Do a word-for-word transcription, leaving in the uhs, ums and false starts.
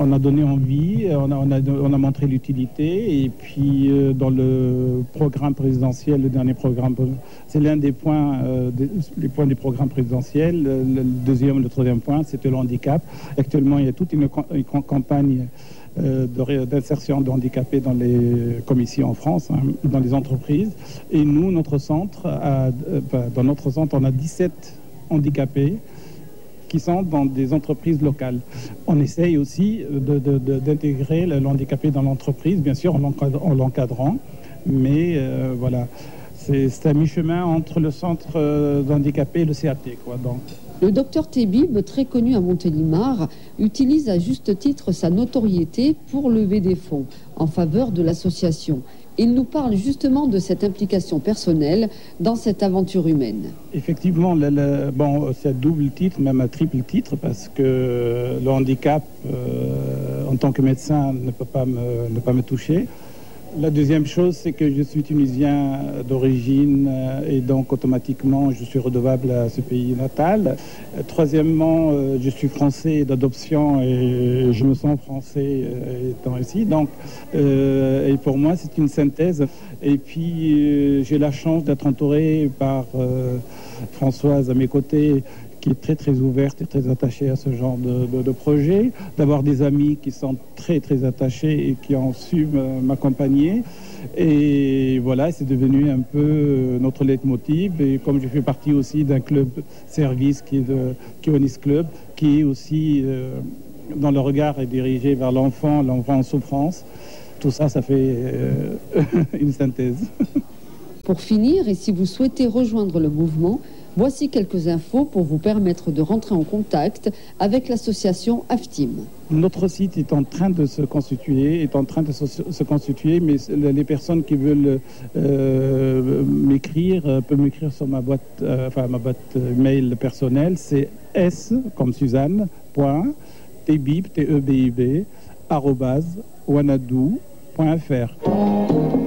on a donné envie, on a, on a, on a montré l'utilité. Et puis, euh, dans le programme présidentiel, le dernier programme, c'est l'un des points, euh, des, les points du programme présidentiel. Le, le deuxième, le troisième point, c'était le handicap. Actuellement, il y a toute une, une campagne euh, de, d'insertion de handicapés dans les commissions en France, hein, dans les entreprises. Et nous, notre centre, a, euh, dans notre centre, on a dix-sept handicapés qui sont dans des entreprises locales. On essaye aussi de, de, de, d'intégrer l'handicapé dans l'entreprise, bien sûr en l'encadrant, mais euh, voilà, c'est, c'est à mi-chemin entre le centre d'handicapés et le C A T, quoi, donc. Le docteur Tébib, très connu à Montélimar, utilise à juste titre sa notoriété pour lever des fonds en faveur de l'association. Il nous parle justement de cette implication personnelle dans cette aventure humaine. Effectivement, le, le, bon, c'est un double titre, même un triple titre, parce que le handicap, euh, en tant que médecin, ne peut pas me, ne pas me toucher. La deuxième chose, c'est que je suis tunisien d'origine et donc automatiquement je suis redevable à ce pays natal. Troisièmement, je suis français d'adoption et je me sens français étant ici. Donc, euh, et pour moi, c'est une synthèse. Et puis, euh, j'ai la chance d'être entouré par euh, Françoise à mes côtés, qui est très très ouverte et très attachée à ce genre de, de, de projet, d'avoir des amis qui sont très très attachés et qui ont su m'accompagner. Et voilà, c'est devenu un peu notre leitmotiv. Et comme je fais partie aussi d'un club service qui est le Kiwanis Club, qui est aussi, euh, dans le regard, est dirigé vers l'enfant, l'enfant en souffrance. Tout ça, ça fait euh, une synthèse. Pour finir, et si vous souhaitez rejoindre le mouvement, voici quelques infos pour vous permettre de rentrer en contact avec l'association AFTIM. Notre site est en train de se constituer, est en train de se, se constituer, mais les personnes qui veulent euh, m'écrire euh, peuvent m'écrire sur ma boîte, euh, enfin ma boîte mail personnelle. C'est s comme Suzanne point tebib t e b i b arobase wanadoo point f r.